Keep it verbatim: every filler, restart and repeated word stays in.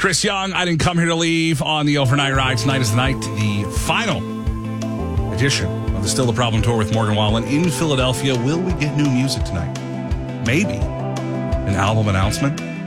Chris Young, I Didn't Come Here to Leave on the Overnight Ride. Tonight is the night, the final edition of the Still the Problem Tour with Morgan Wallen in Philadelphia. Will we get new music tonight? Maybe an album announcement.